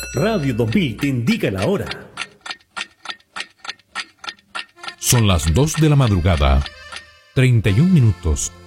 Radio 2000 te indica la hora. Son las 2 de la madrugada, 31 minutos.